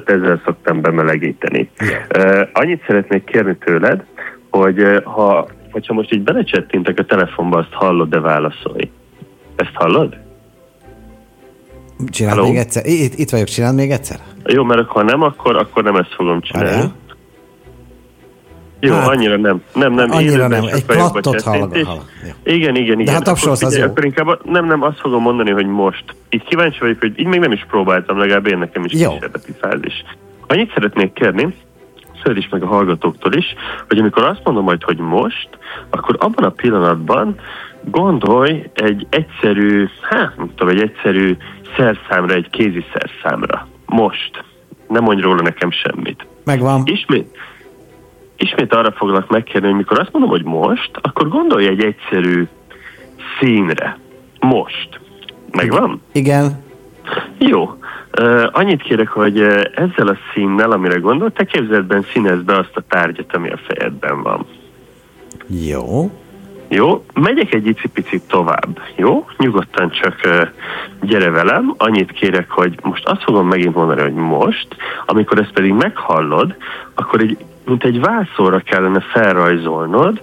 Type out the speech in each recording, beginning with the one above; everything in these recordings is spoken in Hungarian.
előtt ezzel szoktam bemelegíteni. Annyit szeretnék kérni tőled, hogy hogyha most így belecsettintek a telefonba, azt hallod, de válaszolj. Ezt hallod? Csináld még egyszer. Itt vagyok, csináld még egyszer? Jó, mert ha nem, akkor nem ezt fogom csinálni. Jó, annyira nem. Annyira nem. Egy plattot hallok. Igen. De hát tapsolsz, az jó. Akkor inkább nem, azt fogom mondani, hogy most. Így kíváncsi vagyok, hogy így még nem is próbáltam, legalább én nekem is kísérleti fázis. Annyit szeretnék kérni, szöld is meg a hallgatóktól is, hogy amikor azt mondom majd, hogy most, akkor abban a pillanatban gondolj egy egyszerű szerszámra, egy kézi szerszámra. Most. Nem mondj róla nekem semmit. Megvan. Ismét arra foglak megkérni, hogy mikor azt mondom, hogy most, akkor gondolj egy egyszerű színre. Most. Megvan? Igen. Jó. Annyit kérek, hogy ezzel a színnel, amire gondol, te képzeletben színezd be azt a tárgyat, ami a fejedben van. Jó, megyek egy icipicit tovább, jó? Nyugodtan csak gyere velem, annyit kérek, hogy most azt fogom megint mondani, hogy most, amikor ezt pedig meghallod, akkor mint egy vászorra kellene felrajzolnod,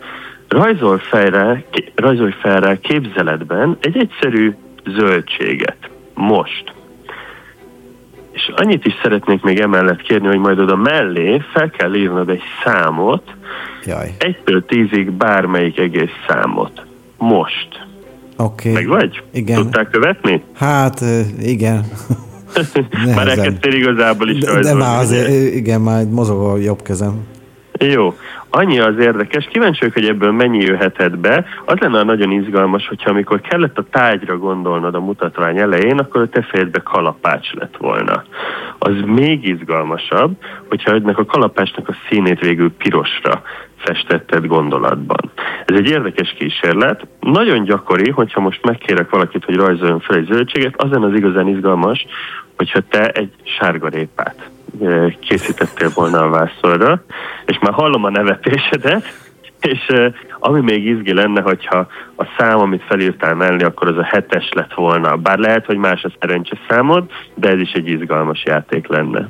rajzolj fel rá képzeletben egy egyszerű zöldséget. Most. És annyit is szeretnék még emellett kérni, hogy majd oda mellé fel kell írnod egy számot, 1-től 10-ig bármelyik egész számot. Most. Oké. Meg vagy? Igen. Tudták követni? Hát, igen. Már elkezdtél igazából is rajzolni. De már azért, igen, már mozog a jobb kezem. Jó. Annyi az érdekes, kíváncsi vagyok, hogy ebből mennyi jöhetett be. Az lenne nagyon izgalmas, hogyha amikor kellett a tárgyra gondolnod a mutatvány elején, akkor a te fejedbe kalapács lett volna. Az még izgalmasabb, hogyha ennek a kalapácsnak a színét végül pirosra festetted gondolatban. Ez egy érdekes kísérlet. Nagyon gyakori, hogyha most megkérek valakit, hogy rajzoljon fel egy zöldséget, az lenne az igazán izgalmas, hogyha te egy sárgarépát készítettél volna a vászorra, és már hallom a nevetésedet, és ami még izgi lenne, hogyha a szám, amit felírtál mellé, akkor az a 7-es lett volna. Bár lehet, hogy más a szerencse számod, de ez is egy izgalmas játék lenne.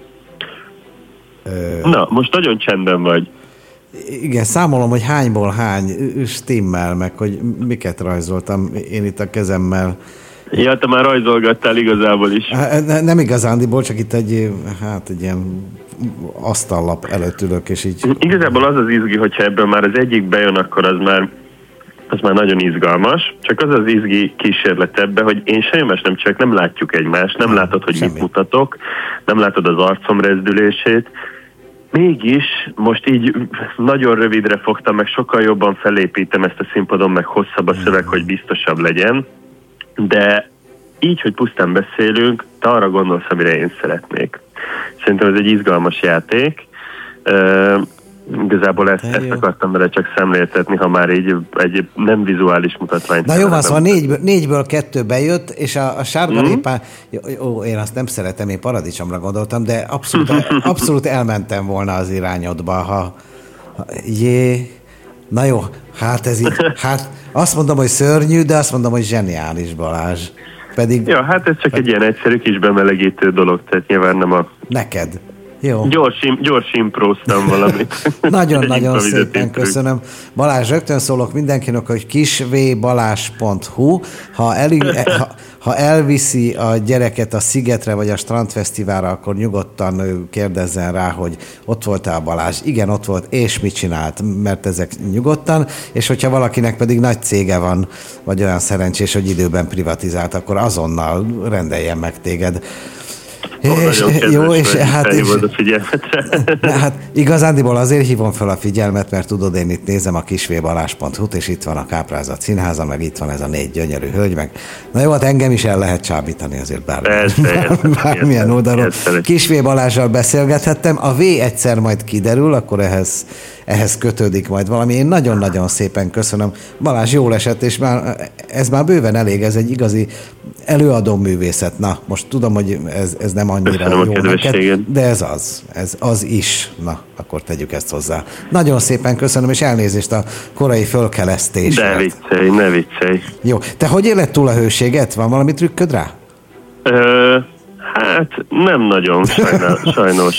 Na, most nagyon csendben vagy. Igen, számolom, hogy hányból hány stimmel, meg hogy miket rajzoltam én itt a kezemmel. Ja, te már rajzolgattál igazából is. Nem igazándiból, csak itt egy ilyen asztallap előtt ülök, és így... Igazából az izgi, hogyha ebből már az egyik bejön, akkor az már nagyon izgalmas. Csak az izgi kísérlet ebbe, hogy én semmi más nem csak nem látjuk egymást, nem látod, hogy mit mutatok, nem látod az arcom rezdülését. Mégis most így nagyon rövidre fogtam, meg sokkal jobban felépítem ezt a színpadon, meg hosszabb a szöveg, hogy biztosabb legyen. De így, hogy pusztán beszélünk, te arra gondolsz, amire én szeretnék. Szerintem ez egy izgalmas játék. Igazából ezt akartam vele csak szemléltetni, ha már így egy nem vizuális mutatványt. Na jó, van, szóval 4-ből 2 bejött, és a sárgarépán, én azt nem szeretem, én paradicsomra gondoltam, de abszolút elmentem volna az irányodba, na jó, hát ez így, azt mondom, hogy szörnyű, de azt mondom, hogy zseniális, Balázs. Pedig... Ja, hát ez csak egy ilyen egyszerű kis bemelegítő dolog, tehát nyilván nem a... Neked. Jó. Gyors impróztam valamit. Nagyon szépen köszönöm. Balázs, rögtön szólok mindenkinek, hogy kisvbalázs.hu. Ha elviszi a gyereket a Szigetre vagy a Strandfesztiválra, akkor nyugodtan kérdezzen rá, hogy ott volt-e a Balázs. Igen, ott volt, és mit csinált, mert ezek nyugodtan. És hogyha valakinek pedig nagy cége van, vagy olyan szerencsés, hogy időben privatizált, akkor azonnal rendeljen meg téged. Jó, és hát igazándiból azért hívom fel a figyelmet, mert tudod, én itt nézem a kisvbalázs.hu-t, és itt van a Káprázat Színháza, meg itt van ez a 4 gyönyörű hölgy, meg na jó, hát engem is el lehet csábítani azért bármilyen oldalról. Kisvé Balázssal beszélgethettem, a V egyszer majd kiderül, akkor ehhez kötődik majd valami. Én nagyon-nagyon szépen köszönöm. Balázs, jól esett, és ez már bőven elég, ez egy igazi előadó művészet. Na, most tudom, hogy ez nem annyira jó neked, de ez az is. Na, akkor tegyük ezt hozzá. Nagyon szépen köszönöm, és elnézést a korai fölkelesztésre. Ne viccelj. Jó, te hogy éled túl a hőséget? Van valami trükköd rá? Hát nem nagyon, sajnos.